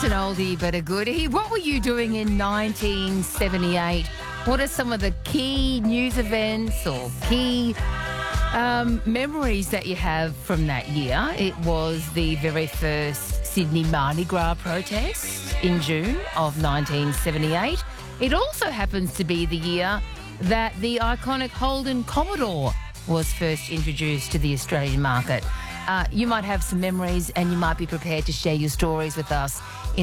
It's an oldie but a goodie. What were you doing in 1978? What are some of the key news events or key memories that you have from that year? It was the very first Sydney Mardi Gras protest in June of 1978. It also happens to be the year that the iconic Holden Commodore was first introduced to the Australian market. You might have some memories and you might be prepared to share your stories with us